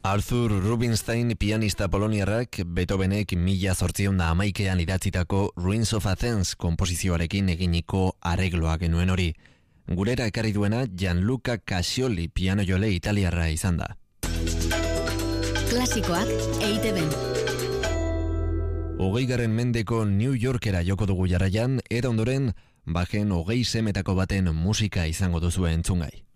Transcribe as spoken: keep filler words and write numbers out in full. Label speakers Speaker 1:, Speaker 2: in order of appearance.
Speaker 1: Arthur Rubinstein pianista poloniarrak Beethovenek mila zortziehun da hamaikean idatzitako Ruins of Athens komposizioarekin eginiko arregloa genuen hori. Gurera ekarri duena Gianluca Cascioli piano jole italiarra izan da.
Speaker 2: Klasikoak E I TeBen.
Speaker 1: Hogeigarren mendeko New Yorkera joko dugu jarraian, eta ondoren, bajen hogei semetako baten musika izango duzu entzungai.